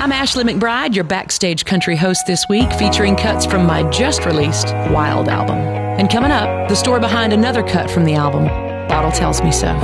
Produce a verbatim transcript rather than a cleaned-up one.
I'm Ashley McBride, your backstage country host this week, featuring cuts from my just-released Wild album. And coming up, the story behind another cut from the album, Bottle Tells Me So.